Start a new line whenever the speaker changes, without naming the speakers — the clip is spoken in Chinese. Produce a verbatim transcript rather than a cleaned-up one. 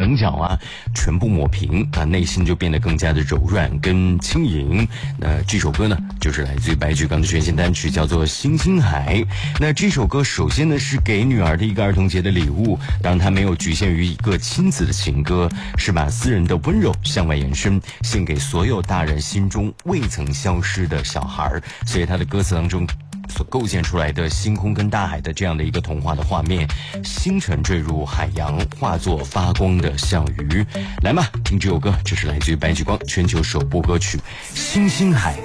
棱角啊全部抹平啊，内心就变得更加的柔软跟轻盈。那这首歌呢就是来自于白举纲的全新单曲，叫做《星星海》。那这首歌首先呢是给女儿的一个儿童节的礼物，当然它没有局限于一个亲子的情歌，是把私人的温柔向外延伸，献给所有大人心中未曾消失的小孩。所以它的歌词当中所构建出来的星空跟大海的这样的一个童话的画面，星辰坠入海洋，化作发光的项羽。来嘛，听这首歌，这是来自于白举纲全球首播歌曲《星星海》。